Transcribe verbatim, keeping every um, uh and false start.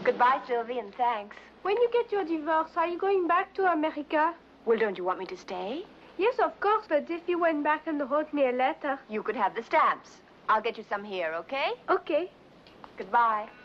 Goodbye, Sylvie, and thanks. When you get your divorce, are you going back to America? Well, don't you want me to stay? Yes, of course, but if you went back and wrote me a letter... You could have the stamps. I'll get you some here, okay? Okay. Goodbye.